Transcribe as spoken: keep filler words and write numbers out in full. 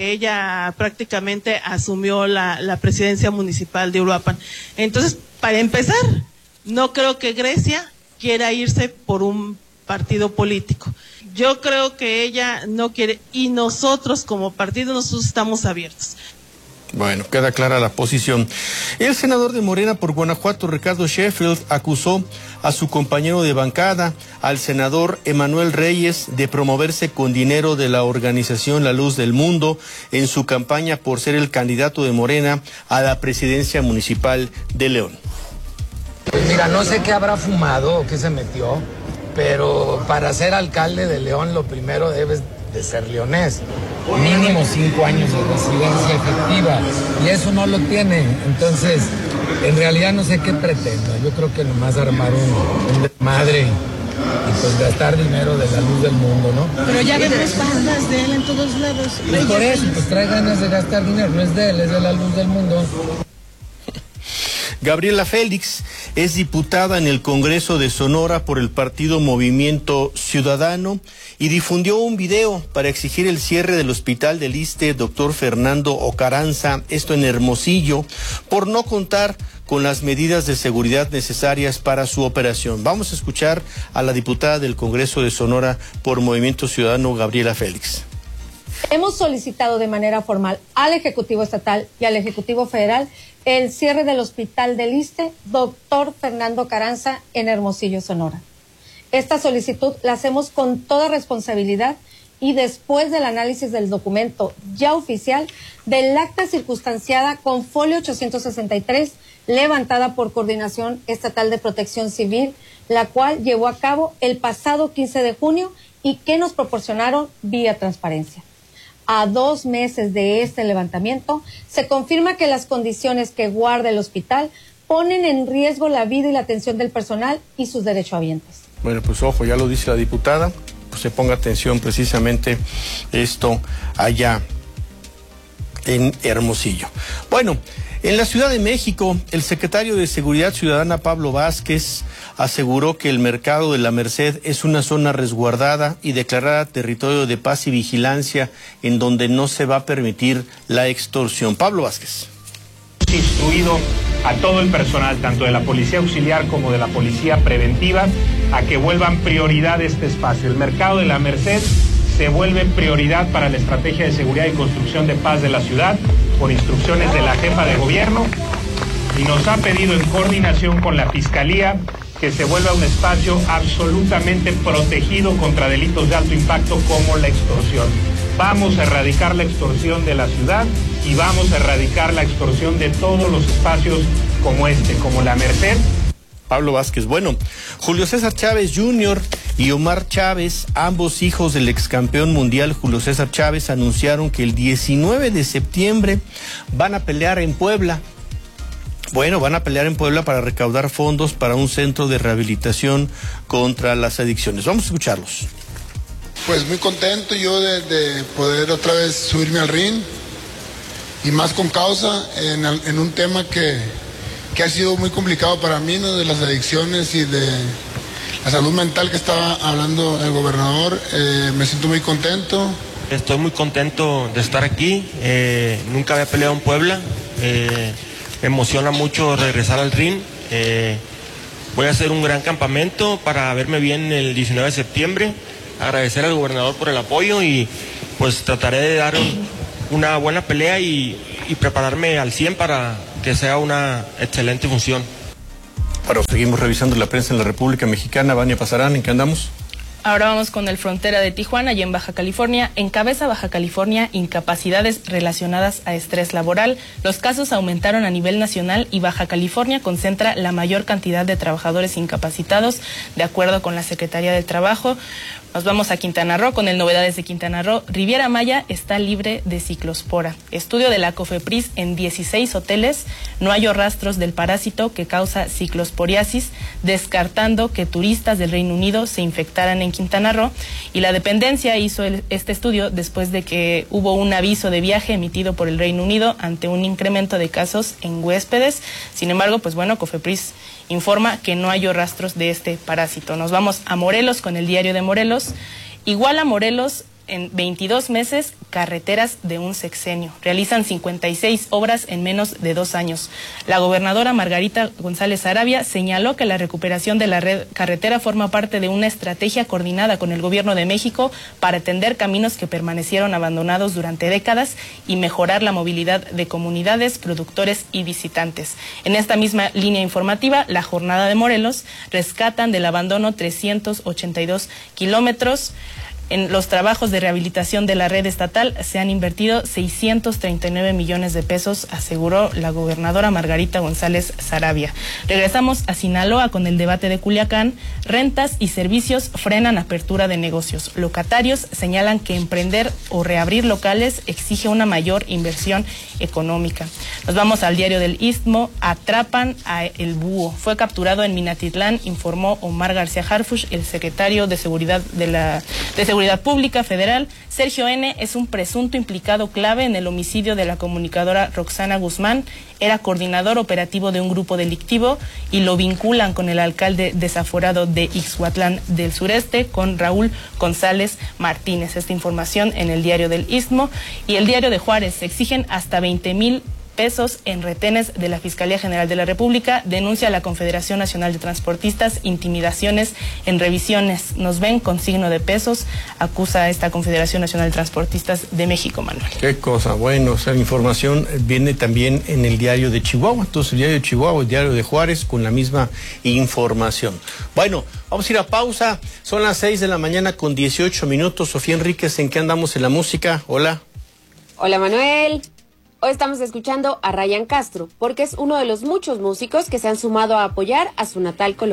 ella prácticamente asumió la, la presidencia municipal de Uruapan. Entonces, para empezar, no creo que Grecia quiera irse por un partido político. Yo creo que ella no quiere, y nosotros como partido nosotros estamos abiertos. Bueno, queda clara la posición. El senador de Morena por Guanajuato, Ricardo Sheffield, acusó a su compañero de bancada, al senador Emanuel Reyes, de promoverse con dinero de la organización La Luz del Mundo en su campaña por ser el candidato de Morena a la presidencia municipal de León. Pues mira, no sé qué habrá fumado o qué se metió, pero para ser alcalde de León lo primero debes de ser leonés. Mínimo cinco años de residencia efectiva, y eso no lo tiene. Entonces, en realidad no sé qué pretenda. Yo creo que nomás armar un, un desmadre y, y pues gastar dinero de La Luz del Mundo, ¿no? Pero ya vemos bandas de él en todos lados. Pues por eso, pues trae ganas de gastar dinero. No es de él, es de La Luz del Mundo. Gabriela Félix es diputada en el Congreso de Sonora por el partido Movimiento Ciudadano y difundió un video para exigir el cierre del hospital del Iste doctor Fernando Ocaranza, esto en Hermosillo, por no contar con las medidas de seguridad necesarias para su operación. Vamos a escuchar a la diputada del Congreso de Sonora por Movimiento Ciudadano, Gabriela Félix. Hemos solicitado de manera formal al Ejecutivo Estatal y al Ejecutivo Federal el cierre del Hospital del Iste doctor Fernando Carranza en Hermosillo, Sonora. Esta solicitud la hacemos con toda responsabilidad y después del análisis del documento ya oficial del acta circunstanciada con folio ochocientos sesenta y tres levantada por Coordinación Estatal de Protección Civil, la cual llevó a cabo el pasado quince de junio y que nos proporcionaron vía transparencia. A dos meses de este levantamiento, se confirma que las condiciones que guarda el hospital ponen en riesgo la vida y la atención del personal y sus derechohabientes. Bueno, pues ojo, ya lo dice la diputada, pues se ponga atención precisamente esto allá en Hermosillo. Bueno, en la Ciudad de México, el secretario de Seguridad Ciudadana, Pablo Vázquez, aseguró que el mercado de la Merced es una zona resguardada y declarada territorio de paz y vigilancia en donde no se va a permitir la extorsión. Pablo Vázquez. Instruido a todo el personal, tanto de la Policía Auxiliar como de la Policía Preventiva, a que vuelvan prioridad este espacio. El mercado de la Merced se vuelve prioridad para la estrategia de seguridad y construcción de paz de la ciudad, por instrucciones de la jefa de gobierno, y nos ha pedido en coordinación con la Fiscalía que se vuelva un espacio absolutamente protegido contra delitos de alto impacto como la extorsión. Vamos a erradicar la extorsión de la ciudad y vamos a erradicar la extorsión de todos los espacios como este, como la Merced. Pablo Vázquez. Bueno, Julio César Chávez junior y Omar Chávez, ambos hijos del ex campeón mundial Julio César Chávez, anunciaron que el diecinueve de septiembre van a pelear en Puebla. Bueno, van a pelear en Puebla para recaudar fondos para un centro de rehabilitación contra las adicciones. Vamos a escucharlos. Pues muy contento yo de, de poder otra vez subirme al ring y más con causa en, en un tema que, que ha sido muy complicado para mí, ¿no? De las adicciones y de la salud mental que estaba hablando el gobernador. Eh, me siento muy contento. Estoy muy contento de estar aquí. Eh, nunca había peleado en Puebla. Eh, me emociona mucho regresar al ring. Eh, voy a hacer un gran campamento para verme bien el diecinueve de septiembre. Agradecer al gobernador por el apoyo y pues trataré de dar un, una buena pelea y, y prepararme al cien para que sea una excelente función. Bueno, seguimos revisando la prensa en la República Mexicana. Vania Pasarán, ¿en qué andamos? Ahora vamos con el Frontera de Tijuana, y en Baja California. Encabeza Baja California incapacidades relacionadas a estrés laboral. Los casos aumentaron a nivel nacional y Baja California concentra la mayor cantidad de trabajadores incapacitados, de acuerdo con la Secretaría del Trabajo. Nos vamos a Quintana Roo con el Novedades de Quintana Roo. Riviera Maya está libre de ciclospora. Estudio de la COFEPRIS: en dieciséis hoteles no halló rastros del parásito que causa ciclosporiasis, descartando que turistas del Reino Unido se infectaran en Quintana Roo. Y la dependencia hizo el, este estudio después de que hubo un aviso de viaje emitido por el Reino Unido ante un incremento de casos en huéspedes. Sin embargo, pues bueno, COFEPRIS informa que no halló rastros de este parásito. Nos vamos a Morelos con el Diario de Morelos. Iguala Morelos en veintidós meses carreteras de un sexenio. Realizan cincuenta y seis obras en menos de dos años. La gobernadora Margarita González Sarabia señaló que la recuperación de la red carretera forma parte de una estrategia coordinada con el Gobierno de México para atender caminos que permanecieron abandonados durante décadas y mejorar la movilidad de comunidades, productores y visitantes. En esta misma línea informativa, la Jornada de Morelos rescatan del abandono trescientos ochenta y dos kilómetros. En los trabajos de rehabilitación de la red estatal se han invertido seiscientos treinta y nueve millones de pesos, aseguró la gobernadora Margarita González Sarabia. Regresamos a Sinaloa con el debate de Culiacán. Rentas y servicios frenan apertura de negocios. Locatarios señalan que emprender o reabrir locales exige una mayor inversión económica. Nos vamos al diario del Istmo. Atrapan a El Búho. Fue capturado en Minatitlán, informó Omar García Harfuch, el secretario de Seguridad de la de Seguridad Pública Federal. Sergio N. es un presunto implicado clave en el homicidio de la comunicadora Roxana Guzmán. Era coordinador operativo de un grupo delictivo y lo vinculan con el alcalde desaforado de Ixhuatlán del Sureste, con Raúl González Martínez. Esta información en el diario del Istmo. Y el diario de Juárez: exigen hasta veinte mil pesos en retenes de la Fiscalía General de la República. Denuncia a la Confederación Nacional de Transportistas intimidaciones en revisiones. Nos ven con signo de pesos, acusa a esta Confederación Nacional de Transportistas de México, Manuel. Qué cosa, bueno, o sea, la información viene también en el diario de Chihuahua. Entonces el diario de Chihuahua, el diario de Juárez, con la misma información. Bueno, vamos a ir a pausa. Son las seis de la mañana con dieciocho minutos. Sofía Enríquez, ¿en qué andamos en la música? Hola. Hola, Manuel. Hoy estamos escuchando a Ryan Castro, porque es uno de los muchos músicos que se han sumado a apoyar a su natal Colombia.